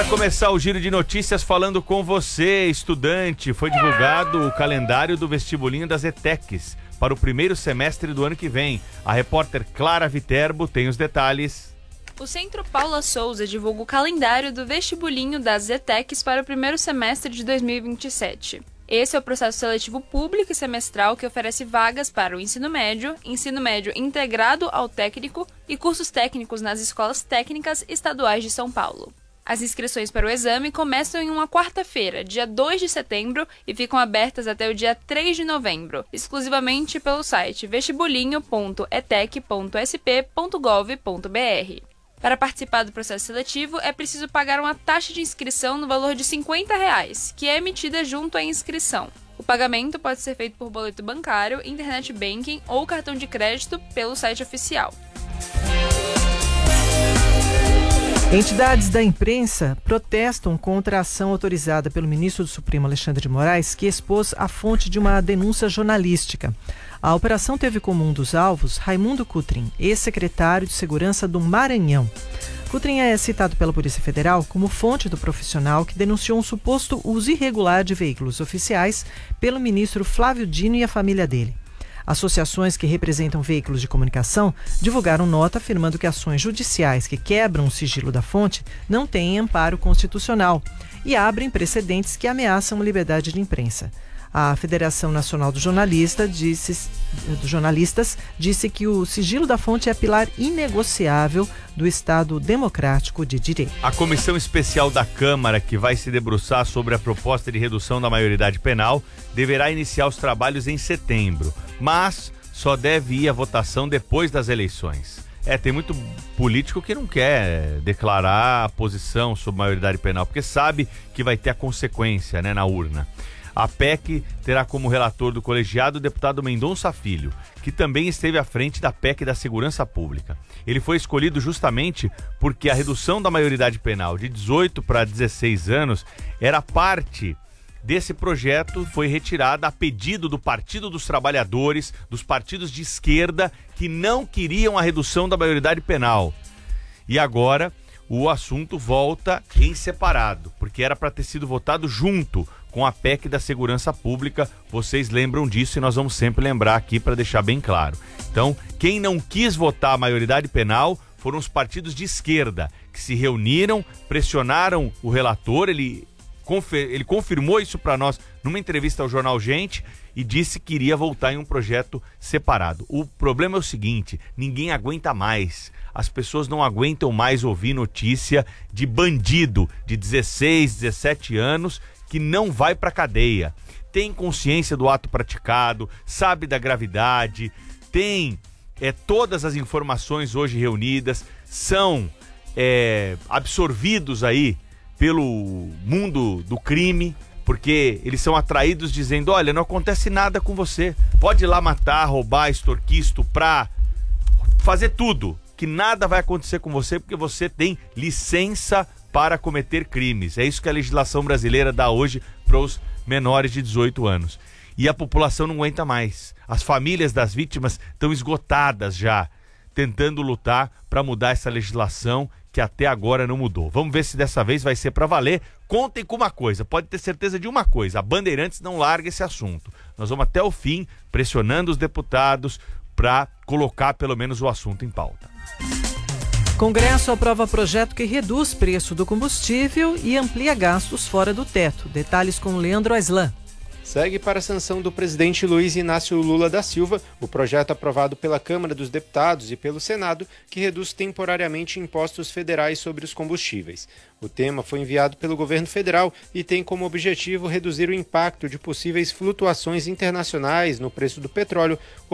Para começar o giro de notícias falando com você, estudante, foi divulgado o calendário do vestibulinho das ETECs para o primeiro semestre do ano que vem. A repórter Clara Viterbo tem os detalhes. O Centro Paula Souza divulga o calendário do vestibulinho das ETECs para o primeiro semestre de 2027. Esse é o processo seletivo público e semestral que oferece vagas para o ensino médio integrado ao técnico e cursos técnicos nas escolas técnicas estaduais de São Paulo. As inscrições para o exame começam em uma quarta-feira, dia 2 de setembro, e ficam abertas até o dia 3 de novembro, exclusivamente pelo site vestibulinho.etec.sp.gov.br. Para participar do processo seletivo, é preciso pagar uma taxa de inscrição no valor de R$ 50, que é emitida junto à inscrição. O pagamento pode ser feito por boleto bancário, internet banking ou cartão de crédito pelo site oficial. Entidades da imprensa protestam contra a ação autorizada pelo ministro do Supremo Alexandre de Moraes, que expôs a fonte de uma denúncia jornalística. A operação teve como um dos alvos Raimundo Cutrim, ex-secretário de Segurança do Maranhão. Cutrim é citado pela Polícia Federal como fonte do profissional que denunciou um suposto uso irregular de veículos oficiais pelo ministro Flávio Dino e a família dele. Associações que representam veículos de comunicação divulgaram nota afirmando que ações judiciais que quebram o sigilo da fonte não têm amparo constitucional e abrem precedentes que ameaçam a liberdade de imprensa. A Federação Nacional dos Jornalistas disse que o sigilo da fonte é pilar inegociável do Estado democrático de direito. A comissão especial da Câmara, que vai se debruçar sobre a proposta de redução da maioridade penal, deverá iniciar os trabalhos em setembro, mas só deve ir à votação depois das eleições. Tem muito político que não quer declarar a posição sobre maioridade penal, porque sabe que vai ter a consequência, na urna. A PEC terá como relator do colegiado o deputado Mendonça Filho, que também esteve à frente da PEC da Segurança Pública. Ele foi escolhido justamente porque a redução da maioridade penal de 18 para 16 anos era parte desse projeto, foi retirada a pedido do Partido dos Trabalhadores, dos partidos de esquerda que não queriam a redução da maioridade penal. E agora o assunto volta em separado, porque era para ter sido votado junto com a PEC da Segurança Pública. Vocês lembram disso e nós vamos sempre lembrar aqui para deixar bem claro. Então, quem não quis votar a maioridade penal foram os partidos de esquerda, que se reuniram, pressionaram o relator, ele confirmou isso para nós numa entrevista ao jornal Gente e disse que iria voltar em um projeto separado. O problema é o seguinte, ninguém aguenta mais. As pessoas não aguentam mais ouvir notícia de bandido de 16, 17 anos que não vai para cadeia. Tem consciência do ato praticado, sabe da gravidade, tem todas as informações hoje reunidas, são absorvidos aí pelo mundo do crime, porque eles são atraídos dizendo, olha, não acontece nada com você, pode ir lá matar, roubar, extorquir, estuprar, fazer tudo, que nada vai acontecer com você porque você tem licença para cometer crimes. É isso que a legislação brasileira dá hoje para os menores de 18 anos. E a população não aguenta mais. As famílias das vítimas estão esgotadas já, tentando lutar para mudar essa legislação que até agora não mudou. Vamos ver se dessa vez vai ser para valer. Contem com uma coisa, pode ter certeza de uma coisa, a Bandeirantes não larga esse assunto. Nós vamos até o fim, pressionando os deputados para colocar pelo menos o assunto em pauta. Congresso aprova projeto que reduz preço do combustível e amplia gastos fora do teto. Detalhes com Leandro Aislan. Segue para a sanção do presidente Luiz Inácio Lula da Silva o projeto aprovado pela Câmara dos Deputados e pelo Senado que reduz temporariamente impostos federais sobre os combustíveis. O tema foi enviado pelo governo federal e tem como objetivo reduzir o impacto de possíveis flutuações internacionais no preço do petróleo